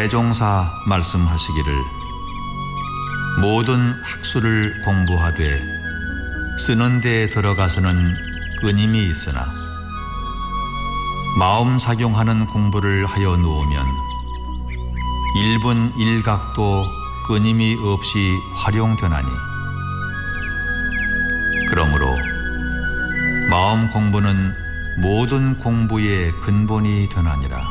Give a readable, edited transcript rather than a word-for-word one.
대종사 말씀하시기를 모든 학술을 공부하되 쓰는 데에 들어가서는 끊임이 있으나 마음 작용하는 공부를 하여 놓으면 1분 1각도 끊임이 없이 활용되나니 그러므로 마음 공부는 모든 공부의 근본이 되나니라.